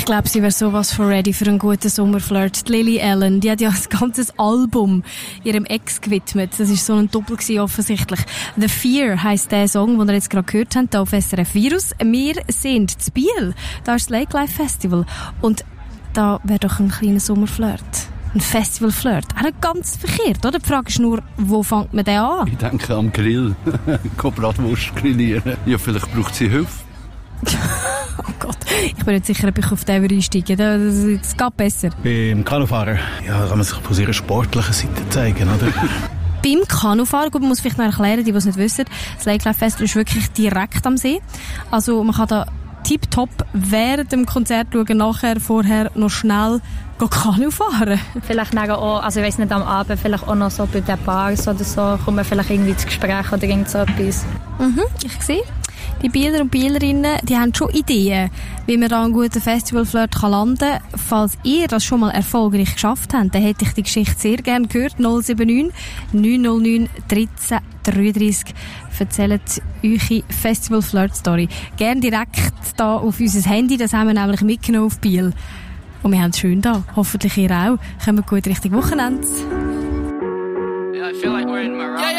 Ich glaube, sie wäre sowas von ready für einen guten Sommerflirt. Die Lily Allen, die hat ja ein ganzes Album ihrem Ex gewidmet. Das war so ein Doppel gewesen, offensichtlich. «The Fear» heisst der Song, den ihr jetzt gerade gehört habt, hier auf SRF Virus. Wir sind in Biel. Da ist das Lake Life Festival. Und da wäre doch ein kleiner Sommerflirt. Ein Festivalflirt. Auch nicht ganz verkehrt, oder? Die Frage ist nur, wo fängt man den an? Ich denke am Grill. Bratwurst grillieren. Ja, vielleicht braucht sie Hilfe. Oh Gott, ich bin nicht sicher, ob ich auf den einsteigen würde. Das geht besser. Beim Kanufahren kann man sich von ihrer sportlichen Seite zeigen, oder? Beim Kanufahren, gut, man muss vielleicht noch erklären, die es nicht wissen, das Lake Life Festival ist wirklich direkt am See. Also man kann da tipptopp während dem Konzert schauen, nachher, vorher noch schnell Kanu fahren. Vielleicht nachher auch, also ich weiss nicht, am Abend vielleicht auch noch so bei den Bars oder so, kommen wir vielleicht irgendwie ins Gespräch oder irgend so etwas. Ich sehe. Die Bieler und Bielerinnen, die haben schon Ideen, wie man da einen guten Festivalflirt landen kann. Falls ihr das schon mal erfolgreich geschafft habt, dann hätte ich die Geschichte sehr gerne gehört. 079 909 13 33. Erzählt eure Festival-Flirt-Story. Gerne direkt da auf unser Handy, das haben wir nämlich mitgenommen auf Biel. Und wir haben es schön da. Hoffentlich ihr auch. Kommen wir gut Richtung Wochenende. Yeah, I feel like we're in Morocco.